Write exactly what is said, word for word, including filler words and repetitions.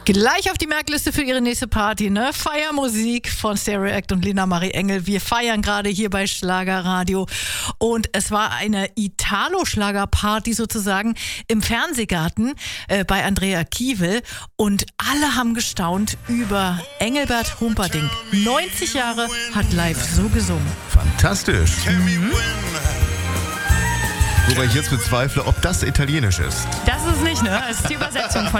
Gleich auf die Merkliste für ihre nächste Party, ne? Feiermusik von Stereo Act und Lena Marie Engel. Wir feiern gerade hier bei Schlagerradio. Und es war eine Italo-Schlager-Party sozusagen im Fernsehgarten äh, bei Andrea Kiewel. Und alle haben gestaunt über Engelbert Humperdinck. neunzig Jahre hat live so gesungen. Fantastisch. Mhm. Wobei ich jetzt bezweifle, ob das italienisch ist. Das ist nicht, ne? Das ist die Übersetzung von